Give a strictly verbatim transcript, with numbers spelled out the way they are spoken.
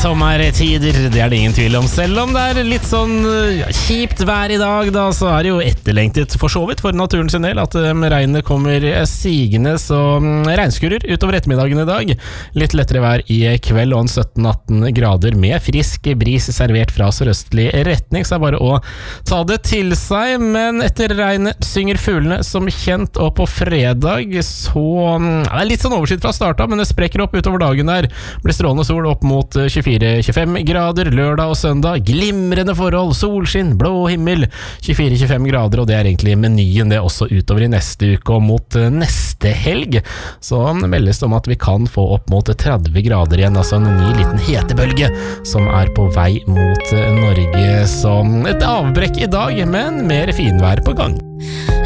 sommertider, det er det ingen tvil om. Selv om det er litt sånn ja, kjipt vær i dag, da, så er det jo etterlengtet for så vidt for naturen sin del at um, regnet kommer sigende, så um, regnskurer utover ettermiddagen i dag. Litt lettere vær i kveld og en sytten atten grader med frisk bris servert fra sørøstlig retning, så er det bare å ta det til seg. Men etter regnet synger fuglene som kjent, og på fredag så um, ja, det er litt sånn oversikt fra starten, men det sprekker opp utover dagen der. Blir strålende sol opp mot tjuefire tjuefem grader, lørdag og søndag glimrende forhold, solskinn, blå himmel, tjuefire tjuefem grader, og det er egentlig menyen det også utover i neste uke og mot neste helg. Så meldes det om at vi kan få opp mot tretti grader igjen, altså en ny liten hetebølge som er på vei mot Norge, som et avbrekk i dag, men mer finvær på gang.